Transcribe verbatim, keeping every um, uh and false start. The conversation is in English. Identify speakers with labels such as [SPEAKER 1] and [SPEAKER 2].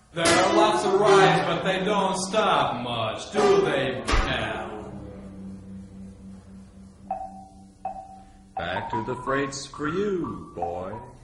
[SPEAKER 1] There are lots of rides, but they don't stop much, do they, pal?
[SPEAKER 2] Back to the freights for you, boy.